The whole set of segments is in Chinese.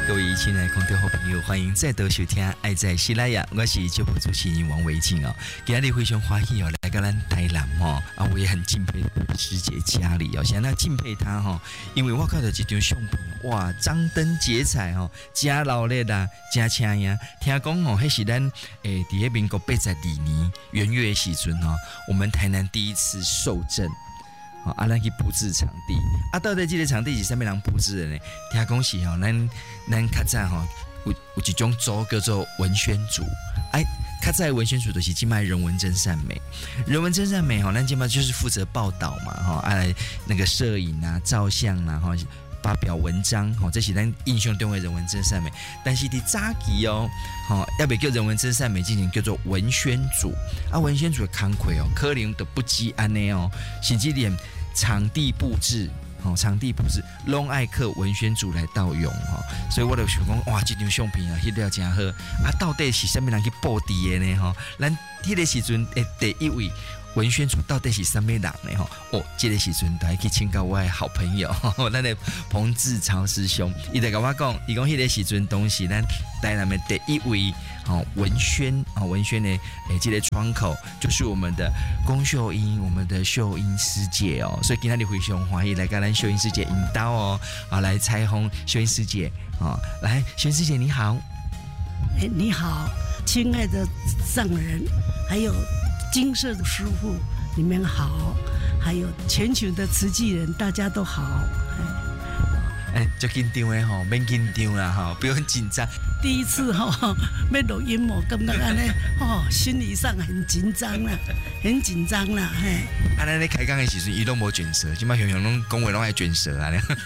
各位亲爱的空中好朋友，欢迎再度收听《爱在西拉雅》，我是节目主持人王维静哦。今日非常欢喜哦，来到咱台南哦，我也很敬佩师姐家里哦，想要敬佩她哦，因为我看到一张相片，哇，张灯结彩哦，真热烈啦，真抢呀！听讲哦，迄是咱伫迄民国82年元月的时阵哦，我们台南第一次受证。咱去布置场地，到底这个场地是什么人布置的呢？听讲是咱较早有一种组叫做文宣组，较早的文宣组就是今卖人文真善美，人文真善美咱今卖就是负责报道嘛，那个摄影啊、照相啦，发表文章，这是咱印象中的人文真善美。但是伫早期要不叫人文真善美，进行叫做文宣组文宣组的工作可能都不止安尼甚至连场地布置拢爱靠文宣组来盗用所以我就想讲，哇，这张相片翕了真好到底是什么人去布置的呢？咱迄个时阵第一位文宣组到底是什么人呢？这个时阵就要去请教我的好朋友，咱的彭志超师兄，伊就跟我讲，伊讲迄个时阵都是咱台南的第一位文宣的这个窗口，就是我们的龚秀英，我们的秀英师姐所以今天非常欢喜来跟咱秀英师姐引导来采访秀英师姐来，秀英师姐你好。 你好，亲爱的上人，还有金色的师傅，你们好，还有全球的慈济人，大家都好。 就紧张的免紧张啦不用紧张。 第一次要录音感觉安尼心理上很紧张啦，很紧张啦嘿。 咱咧开讲的时阵，伊都无卷舌，今麦雄雄拢讲话拢爱卷舌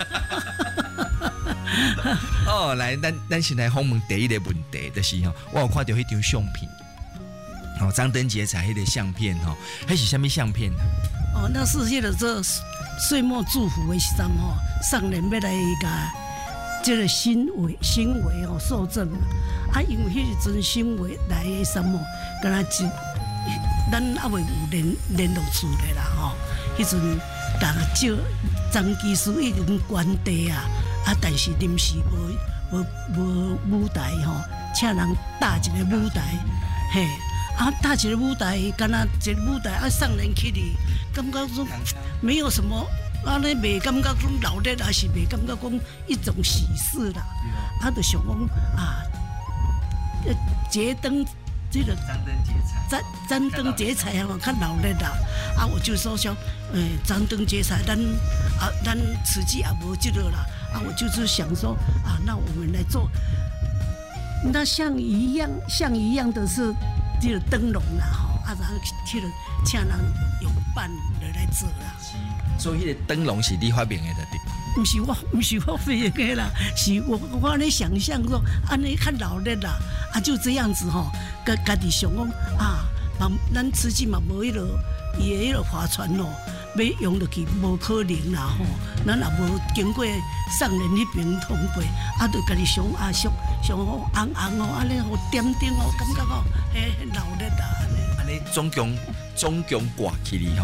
来，咱先来访问第一个问题，就是我有看到迄张相片。张灯结彩迄个相片迄是什么相片那是迄个这岁末祝福的时阵上人要来甲这个新维受证因为迄阵新维来的什么，敢若咱未有联络处的啦迄阵大少张技师已经关地但是临时无舞台请人搭一个舞台嘿。搭一个舞台，敢若一个舞台上人去哩，感觉说没有什么尼袂感觉讲热烈，还是袂感觉讲一种喜事啦。就想讲结灯这个张灯结彩较热烈啦。我就说想张灯结彩，咱慈济也无这个啦。我就是想说那我们来做，那像一样的是。这个灯笼啦然后去了请人有伴来做啦。 所以迄个灯笼是你发明的对？ 不是我发明的啦，是我咧想象说安尼较热烈啦就这样子家己想讲咱慈济嘛无迄落伊的迄落划船要用落去无可能啦咱也无经过上人迄边通过就家己想上红安尼点点感觉很热烈啦安尼总共挂起哩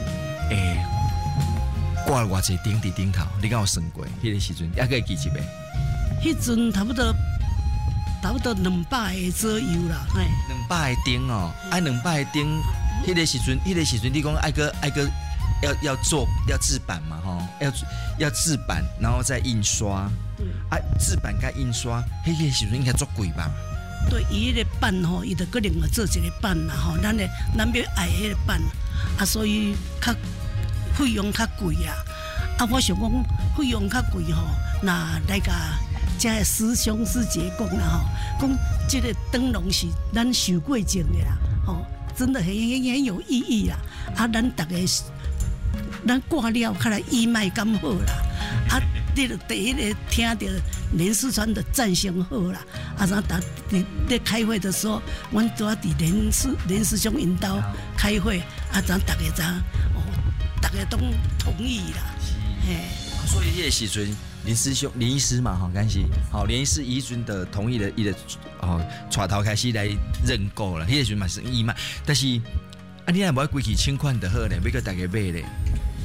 挂了偌济灯伫顶头，你敢有算过？迄个时阵还可以记一遍。 迄阵差不多200个左右啦 ，200个灯200个灯，迄个时阵你讲爱个要制版嘛要制版，然后再印刷。制版甲印刷，迄个时阵应该足贵吧？ 对，伊迄个版伊就个另外做一个版啦咱要爱迄个版所以较费用较贵我想讲费用较贵那来甲这师兄师姐讲啦讲这个灯笼是咱受过证的啦真的很有意义啦咱大家咱挂了较来义卖敢好啦你就第一个听到连四川的赞声好啦然后在开会的时候我们都要在连师兄引导开会咱大家都同意啦所以迄个时阵林医师嘛敢是连医师伊阵的同意了伊的带头开始来认购了迄个时阵嘛是义卖，但是你若无要规气请款就好咧，要叫大家买咧。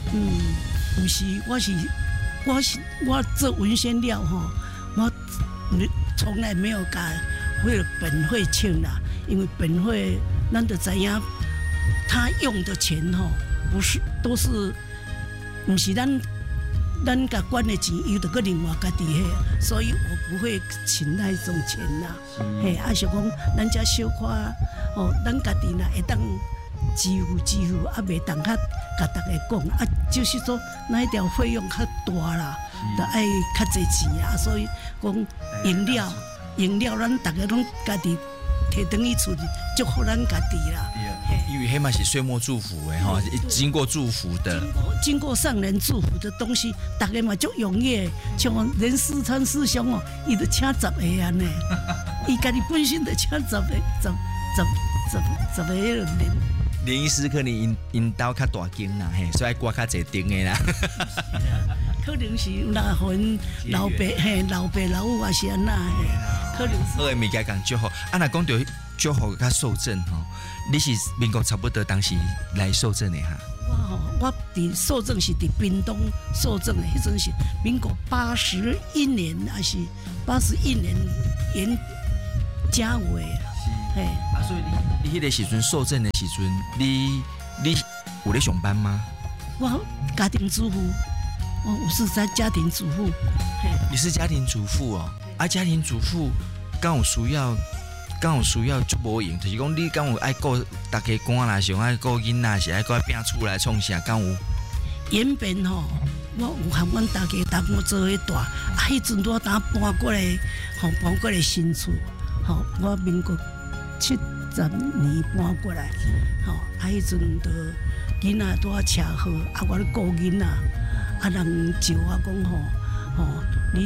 不是，我做文宣了从来没有甲为了本会请啦，因为本会咱就知影，他用的钱不是都是，不是咱甲管的钱，伊就搁另外家己迄，所以我不会请那种钱啦。嘿，想讲咱遮小可咱家己若会当支付，袂当甲大家讲就是说那一条费用较大啦，就爱较侪钱啊，所以讲饮料咱大家拢家己摕等于厝里，祝福咱家己啦。 因为迄嘛是岁末祝福的经过祝福的， 经过上人祝福的东西，大家嘛足踊跃，像连四川师兄伊就请10个安尼，伊家己本身就请10个人。 连医师可能因兜较大间啦，所以挂较侪丁的啦。 可能是那份老爸老母也是安那，可能是。 好的物件讲祝福，若讲到祝福甲受赠你是民国差不多当时来受赠的哈？ 我伫受赠是伫屏东受赠的，迄阵是民国81年还是81年元甲尾啊。嘿， 所以你迄个时阵受赠的时阵，你有咧上班吗？ 我家庭主妇，我是在家庭主妇。 你是家庭主妇家庭主妇刚有需要就无用，就是讲你刚有爱顾大家官啦，想爱顾囡仔，是爱顾拼厝来创啥？刚有原本我有和阮大家同我做伙大，迄阵我当搬过来新厝，我民国70年搬过来，迄阵就囡仔拄啊车好，我咧顾囡仔，人招我讲你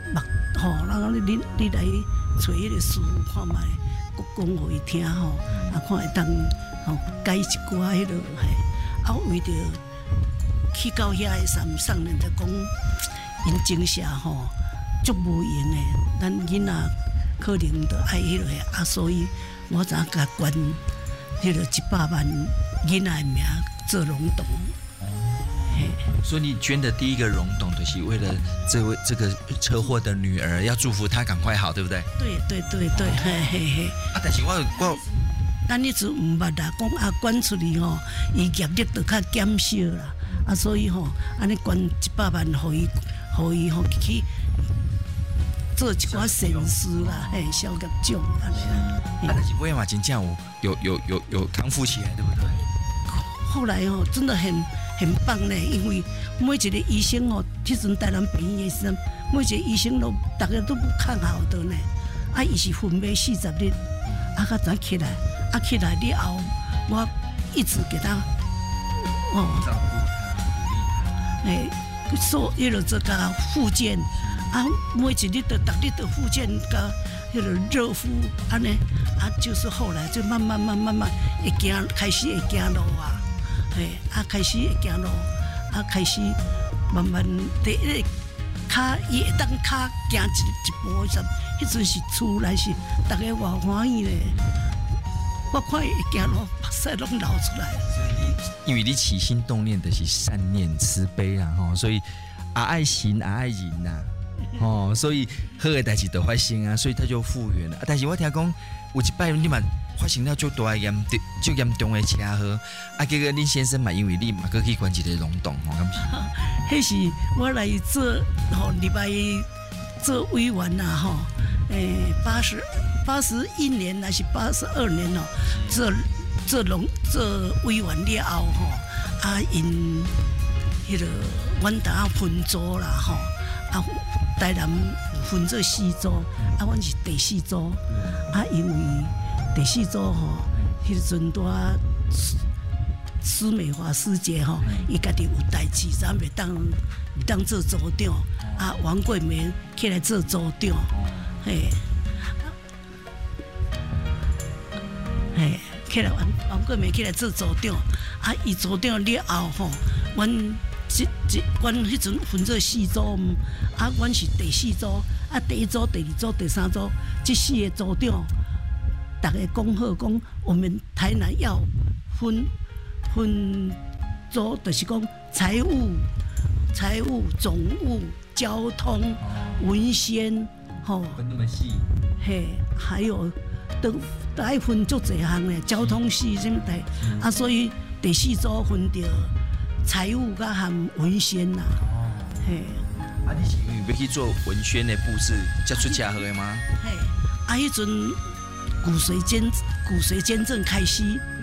你来找迄个师傅看卖，讲互伊听看会当改一寡迄落为着去到遐个上人就讲，因精神足无用诶，咱囡仔可能都爱迄落所以我才甲捐迄个100万囡仔的名做龙洞。 所以你捐的第一个溶洞，就是为了这个车祸的女儿，要祝福她赶快好，对不对？ 对，嘿。 但是我， 咱一直唔捌啦，讲捐出去伊业力就较减少啦，所以安尼捐100万，互伊去做一寡善事啦，消业障安尼啦。 但是尾嘛真正有康复起来，对不对？ 后来真的很棒呢，因为每一个医生迄阵台南病院的时阵，每一个医生大家都不看好的呢。伊是昏迷40日，较早起来，起来了后，我一直给他照顾他，鼓励他， 做迄个这个复健，每一日都逐日都复健，甲迄个热敷安尼，就是后来就慢慢会行，开始会行路啊。开始会行路，开始慢慢第一个脚，伊会当脚行一步以上，迄阵是厝内是大家偌欢喜咧。我看伊会行路，目屎拢流出来。 因为你起心动念的是善念慈悲啦，所以爱行爱忍呐，所以好的代志都发生啊，所以他就复原了。但是我听讲有一摆你嘛。发生了足大严重的车祸，结果恁先生嘛，因为你嘛，搁去关一个溶洞，敢是？ 迄是我来做礼拜做委员啦81年还是82年做委员了后因迄个阮当分组啦台南分做4组，阮是第4组，因为第4组迄阵拄施美华师姐伊家己有代志，咱袂当做组长，王桂梅起来做组长，起来王桂梅起来做组长，伊组长了后阮迄阵分做4组，阮是第4组，第1组、第2组、第3组，这4个组长。大家讲好讲，我们台南要分组，就是讲财务、总务、交通、文宣， 吼， 分那么细， 嘿，还有都爱分足侪项咧，交通系什么代，啊，所以第四组分着财务甲含文宣啦，嘿。 啊，你是因为要去做文宣的布置，才出车祸的吗？ 嘿，啊，迄阵骨髓捐赠开始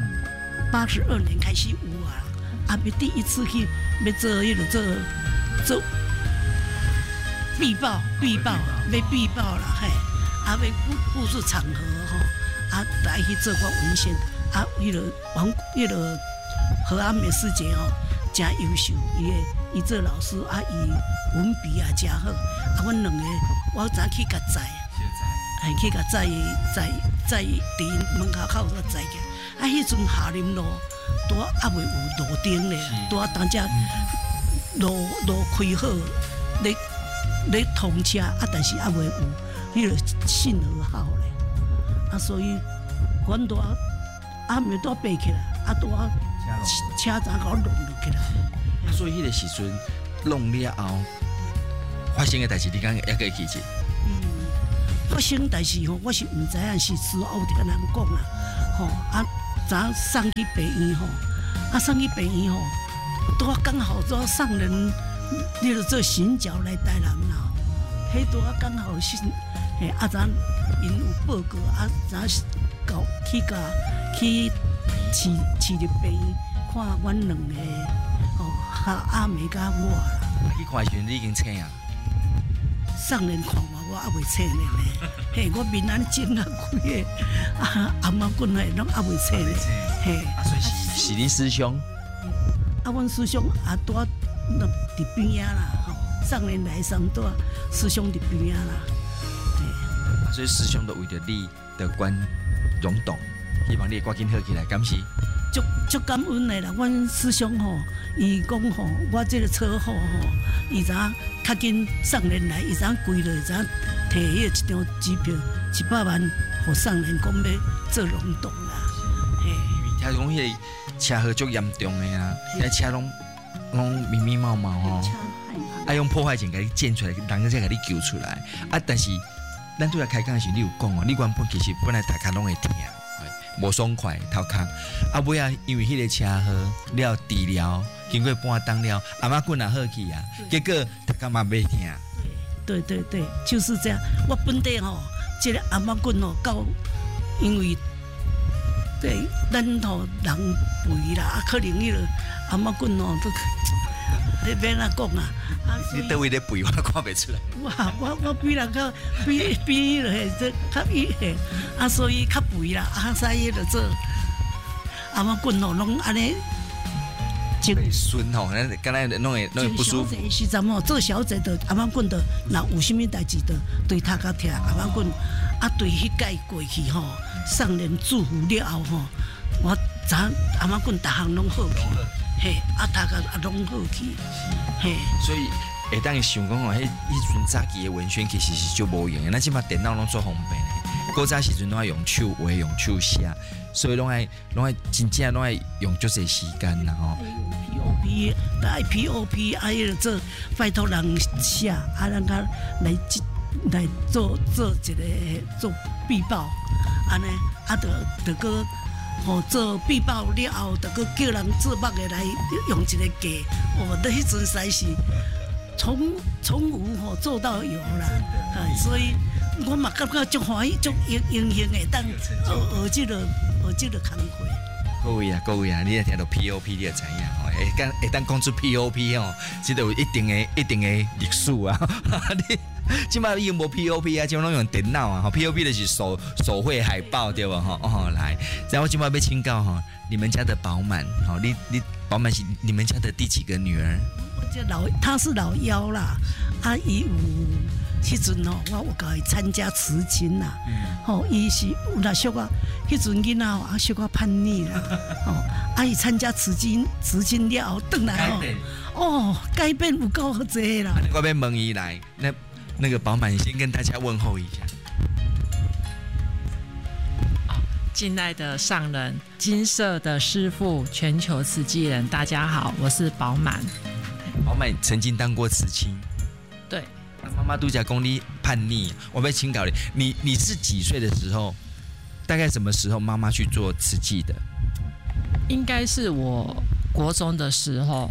，82年开始有啊，啊，要第一次去要做迄个做必报啦，嘿，啊，要布置场合吼，啊，来去做过文宣，啊，迄个何安美师姐吼，真优秀，伊做老师啊，伊文笔也真好，啊，阮两个我早去甲载。去甲载伫门口口载起，啊，迄阵下林路拄还未有路灯咧，拄当只路开好，咧通车，啊，但是还未有迄个信号好咧，啊，所以阮拄还没拄爬起来，啊，拄车站甲我弄落起来。 啊，所以迄个时阵弄了后发生的代志，你敢还可以记起？ 发生代志吼，我是唔知影，是事后听人讲啦，吼啊，昨送去病院吼，啊送去病院吼，拄刚好做上人，你著做行脚来台南啦，迄拄刚好是，嘿啊昨因有报告，啊昨到去市立病院看阮两个，吼阿妹甲我啦。 去看时你已经醒啊？ 上人看我还未醒呢，嘿，我面安肿啊规个，阿妈棍嘿，拢还未醒呢，嘿。 啊，所以是恁师兄。 啊，阮师兄也拄啊伫边啊啦，吼，上人来上拄啊，师兄伫边啊啦，嘿。 所以师兄都为着你的关荣董，希望你赶紧好起来，敢是？ 足感恩的啦，阮师兄吼，伊讲吼，我这个车祸吼，伊知影较紧上人来，伊知影规了，知影摕迄一张机票100万，互上人讲要做龙洞啦，嘿。 听讲迄个车祸足严重的啊，迄车拢密密麻麻吼，啊用破坏镜甲你剪出来，人才甲你救出来。啊，但是咱拄来开讲的时候，你有讲哦，你原本其实本来大家拢会疼。无爽快，头壳啊尾啊，因为迄个车祸了治疗，经过半冬了，阿妈棍也好去啊，结果大家嘛袂听。 对，就是这样。我本地吼，这个阿妈棍吼，到因为对咱吼人肥啦，啊可能迄个阿妈棍吼都，你免哪讲啊？ 你倒位咧肥，我看袂出来。 我比人较比迄个嘿，这较伊嘿，啊所以较肥啦，啊所以就做阿妈棍吼，拢安尼。 袂顺吼，敢若弄会不舒服。 是怎吼？做小姐的阿妈棍的，若有啥物代志的，对头壳疼阿妈棍，啊对迄届过去吼，上人祝福了后吼，我昨阿妈棍逐项拢好去。嘿，啊，头壳啊拢好去，嘿。 所以会当想讲哦，迄阵早期的文宣其实是足无用的，咱即马电脑拢做方便的，古早时阵拢爱用手画、用手写，所以拢爱真正拢爱用足侪时间啦吼。 POP， 来 POP， 啊，迄个做拜托人写，啊，人家来做一个做必报，安尼，啊，就个。哦，做必报了后，就搁叫人做目的来用一个价。哦，那迄阵实在是从无吼做到有啦，所以我嘛感觉足欢喜、足荣幸的，当学这个工课。 各位啊，你若听到 POP， 你就知影吼，会当讲出 POP 吼，这都有一定的历史啊。你即摆已经无 POP 啊，即摆拢用电脑啊。吼 ，POP 就是手绘海报对吧？吼，哦来，然后今摆要请教吼，你们家的饱满，吼，你饱满是你们家的第几个女儿？ 我这他是老幺啦，啊伊有。迄阵吼，我有甲伊参加慈亲啦，吼，伊是有若小可，迄阵囡仔啊小可叛逆啦，吼，啊伊参加慈亲了后，转来吼，哦，改变有够济啦。 我要问伊来，那个饱满先跟大家问候一下。 敬爱的上人，金色的师父，全球慈济人，大家好，我是饱满。 饱满曾经当过慈亲， 对。 妈妈度假公你叛逆，我被请教你是几岁的时候？大概什么时候妈妈去做慈济的？ 应该是我国中的时候。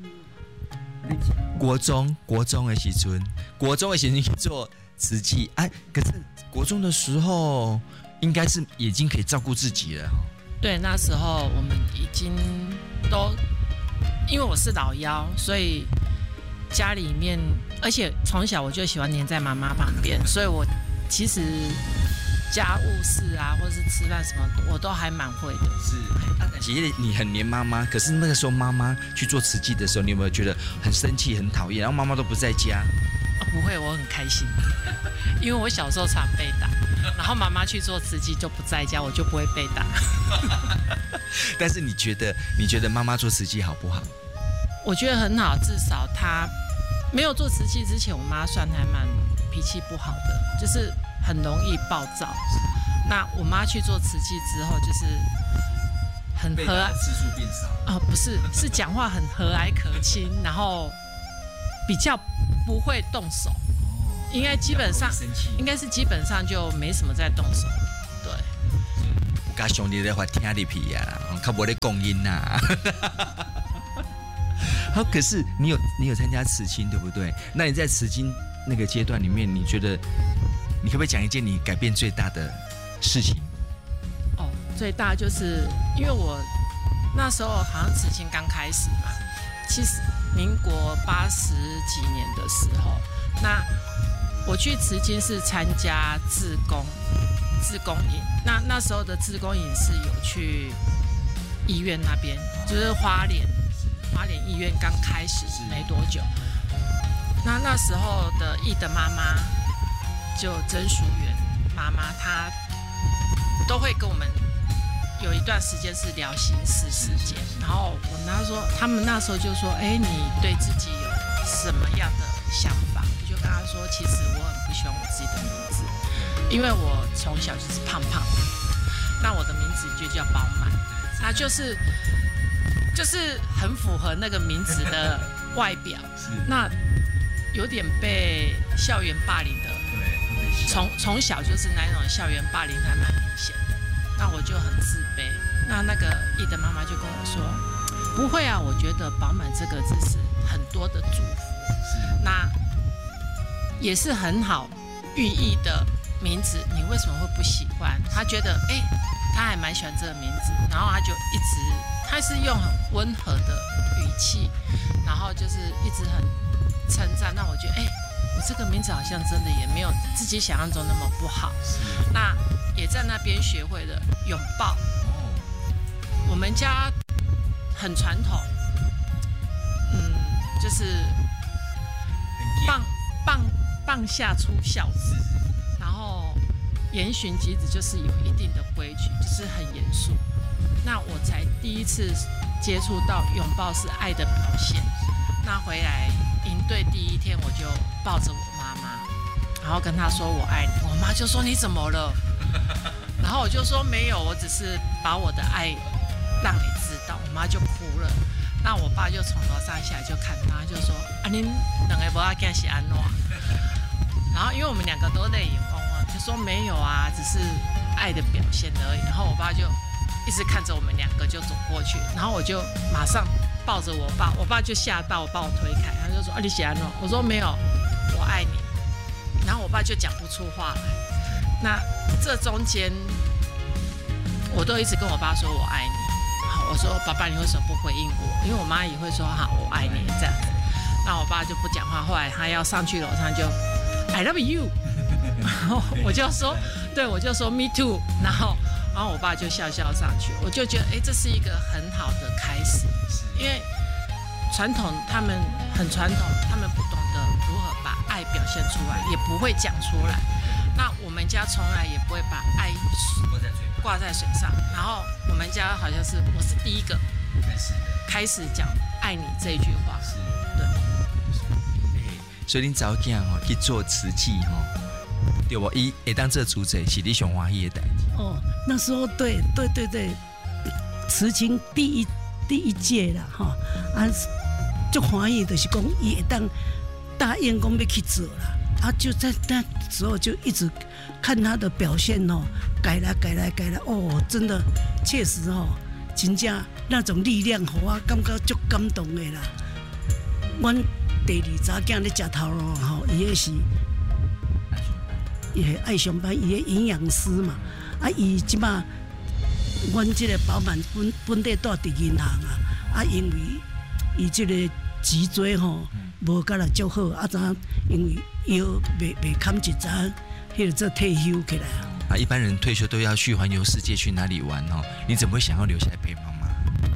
国中的时阵，去做慈济，哎，可是国中的时候应该是已经可以照顾自己了。 对，那时候我们已经都，因为我是老幺，所以家里面，而且从小我就喜欢黏在妈妈旁边，所以我其实家务事啊，或者是吃饭什么，我都还蛮会的。 是，其实你很黏妈妈，可是那个时候妈妈去做慈济的时候，你有没有觉得很生气、很讨厌？然后妈妈都不在家。 不会，我很开心，因为我小时候常被打，然后妈妈去做慈济就不在家，我就不会被打。 但是你觉得妈妈做慈济好不好？ 我觉得很好，至少她没有做慈济之前，我妈算还蛮脾气不好的，就是很容易暴躁。那我妈去做慈济之后，就是很和蔼， 次数变少。 不是讲话很和蔼可亲，然后比较不会动手。应该基本上就没什么在动手。对， 有甲兄弟在发听你屁呀，较无咧讲音呐。好，可是你有参加慈青对不对？那你在慈青那个阶段里面，你觉得你可不可以讲一件你改变最大的事情？ 最大就是因为我那时候好像慈青刚开始嘛，其实民国80几年的时候，那我去慈青是参加志工营，那时候的志工营是有去医院那边，就是花莲医院刚开始没多久，那时候的义的妈妈就曾淑媛妈妈，她都会跟我们有一段时间是聊心事时间，然后他们那时候就说，你对自己有什么样的想法？我就跟他说，其实我很不喜欢我自己的名字，因为我从小就是胖胖的，那我的名字就叫饱满，那就是很符合那个名字的外表，那有点被校园霸凌的，从小就是那种校园霸凌还蛮明显的，那我就很自卑。那个义的妈妈就跟我说，不会啊，我觉得饱满这个字是很多的祝福，那也是很好寓意的名字，你为什么会不喜欢？他觉得他还蛮喜欢这个名字，然后他是用很温和的语气，然后就是一直很称赞，那我觉得我这个名字好像真的也没有自己想象中那么不好，那也在那边学会了拥抱。我们家很传统，就是棒下出孝子，然后言行举止就是有一定的规矩，就是很严肃。那我才第一次接触到拥抱是爱的表现。那回来营队第一天，我就抱着我妈妈，然后跟她说我爱你。我妈就说你怎么了？然后我就说没有，我只是把我的爱让你知道。我妈就哭了。那我爸就从楼上下来就看她，就说恁两个不要干是安怎？然后因为我们两个都泪眼汪汪，就说没有啊，只是爱的表现而已。然后我爸就一直看着我们两个就走过去，然后我就马上抱着我爸，我爸就吓到，把我推开，他就说你是安怎？我说没有，我爱你。然后我爸就讲不出话来。那这中间我都一直跟我爸说我爱你。好，我说爸爸你为什么不回应我？因为我妈也会说好我爱你这样子。那我爸就不讲话，后来他要上去楼上就 I love you， 然后我就说对，我就说 me too， 然后我爸就笑笑上去，我就觉得这是一个很好的开始，因为他们很传统，他们不懂得如何把爱表现出来，也不会讲出来。那我们家从来也不会把爱挂在嘴上，然后我们家好像是我是第一个开始讲爱你这一句话，对。 所以你早囝去做慈济对不？伊会当做主宰是你上欢喜的代志。 那时候对，慈青第一届啦最欢喜就是讲伊会当答应讲要去做啦， 啊，就在那时候就一直看他的表现哦，改来哦，真的确实哦，真正那种力量，让我感觉足感动的啦。阮第二查囝咧食头路吼，伊个是伊爱上班，伊个营养师嘛，啊，伊即马阮即个饱满本地住伫银行啊，因为伊即个脊椎吼无甲来足好，啊，怎因为腰袂堪一阵，迄个做退休起来啊。一般人退休都要去环游世界，去哪里玩哦？你怎么会想要留下来陪妈妈？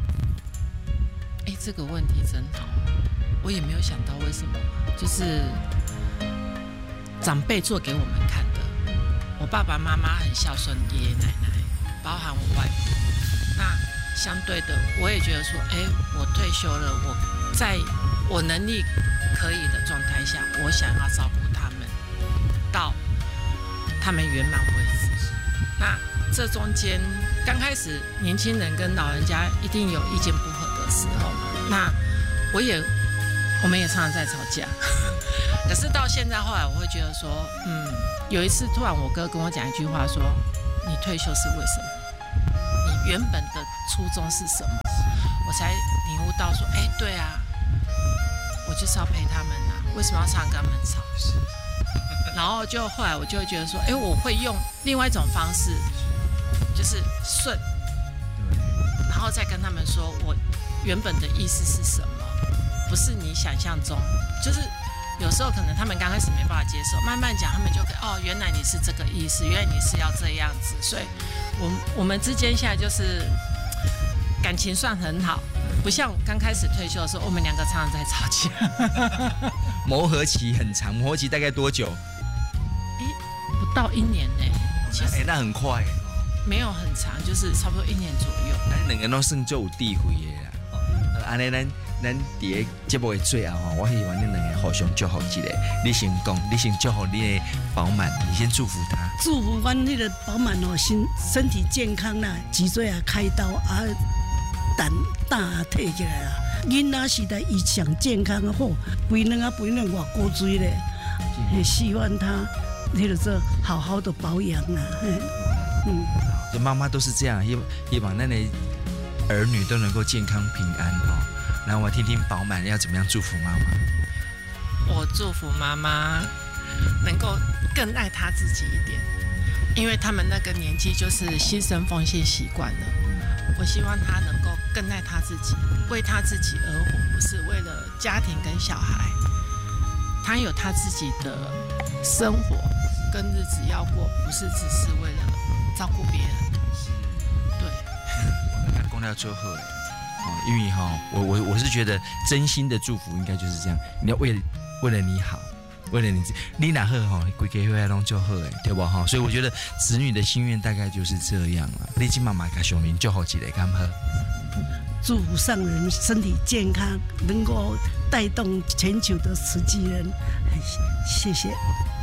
这个问题真好，我也没有想到为什么，就是长辈做给我们看的。我爸爸妈妈很孝顺爷爷奶奶，包含我外婆。那相对的，我也觉得说，我退休了，我在我能力可以的状态下，我想要照顾他们到他们圆满为止。那这中间刚开始，年轻人跟老人家一定有意见不合的时候，那我们也常常在吵架。可是到现在后来，我会觉得说，有一次突然我哥跟我讲一句话说：“你退休是为什么？你原本的初衷是什么？”我才领悟到说，对啊，我就是要陪他们啊，为什么要常常跟他们吵？然后后来我就会觉得说，我会用另外一种方式，就是顺，然后再跟他们说我原本的意思是什么，不是你想象中，就是有时候可能他们刚开始没办法接受，慢慢讲他们就可以原来你是这个意思，原来你是要这样子，所以我们之间现在就是感情算很好，不像刚开始退休的时候，我们两个常常在吵架。 磨合期很长，磨合期大概多久？ 不到1年呢。其实那很快。 没有很长，就是差不多1年左右。 咱两个都算做有智慧的啦。安尼咱伫个节目的最后我希望恁两个互相祝福一下。你先讲，你先祝福你的饱满，你先祝福他。 祝福阮迄个饱满哦，身体健康啦，脊椎也开刀啊，胆也退起来啦。囡仔时代伊上健康啊，好，肥卵偌高水咧，希望他迄个说好好的保养啦。 这妈妈都是这样，希望咱的儿女都能够健康平安哈。然后我听听饱满要怎么样祝福妈妈。 我祝福妈妈能够更爱她自己一点，因为他们那个年纪就是牺牲奉献习惯了。我希望她能够更爱她自己，为她自己而活，不是为了家庭跟小孩。她有她自己的生活跟日子要过，不是只是为了照顾别人。对， 我讲到最后因为我是觉得真心的祝福应该就是这样，你要为了你好，为了你哪好规家伙拢就好对不所以我觉得子女的心愿大概就是这样了。你今妈妈给小明就好几个干好， 祝福上人身体健康，能够带动全球的慈济人。谢谢。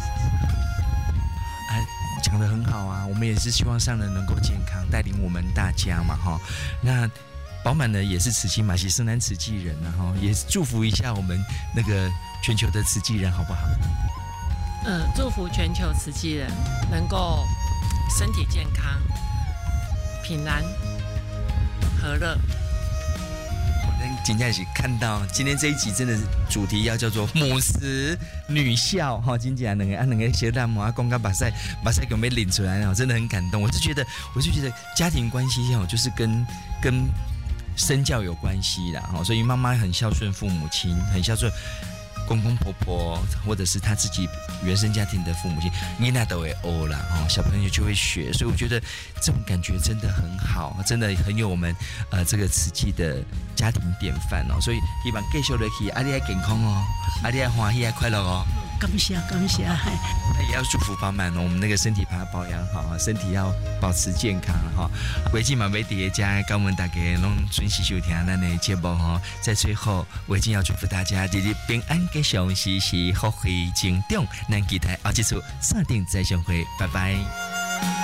讲得很好啊，我们也是希望上人能够健康，带领我们大家嘛那饱满呢也是慈济嘛，是生南慈济人也祝福一下我们那个全球的慈济人好不好？ 祝福全球慈济人能够身体健康、平安、和乐。 今天是看到今天这一集真的主题要叫做母慈女孝今天两个小大母讲到把塞给我们领出来真的很感动。我就觉得家庭关系就是跟身教有关系啦所以妈妈很孝顺父母亲，很孝顺公公婆婆，或者是他自己原生家庭的父母亲，囡仔都会学啦小朋友就会学，所以我觉得这种感觉真的很好，真的很有我们这个慈济的家庭典范所以希望继续落去，你要健康你要欢喜快乐感谢。 那也要祝福饱满我们那个身体把它保养好，身体要保持健康维静嘛要伫个家，跟我们大家拢准时收听咱的节目在最后，维静要祝福大家日日平安吉祥，时时福慧增长。咱期待下一次锁定再相会，拜拜。